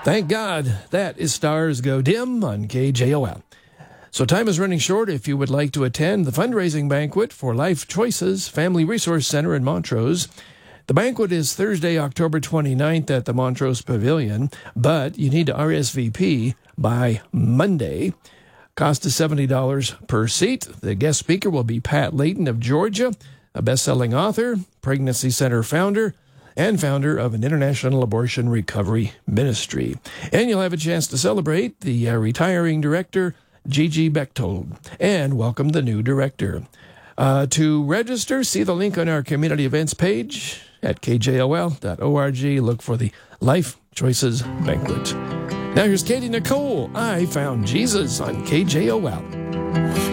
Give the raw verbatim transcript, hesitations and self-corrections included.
Thank God that is Stars Go Dim on K J O L. So time is running short. If you would like to attend the fundraising banquet for Life Choices Family Resource Center in Montrose, the banquet is Thursday, October twenty-ninth at the Montrose Pavilion, but you need to R S V P by Monday. Cost is seventy dollars per seat. The guest speaker will be Pat Layton of Georgia, a best-selling author, Pregnancy Center founder, and founder of an international abortion recovery ministry. And you'll have a chance to celebrate the uh, retiring director, Gigi Bechtold, and welcome the new director. Uh, to register, see the link on our community events page at k j o l dot org. Look for the Life Choices Banquet. Now here's Katie Nicole. I Found Jesus on K J O L.